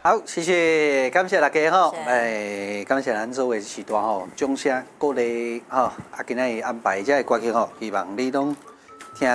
好，谢谢，感谢大家吼， 谢感谢咱做的时段吼，掌声鼓励吼，今仔日安排这个歌曲吼，希望你拢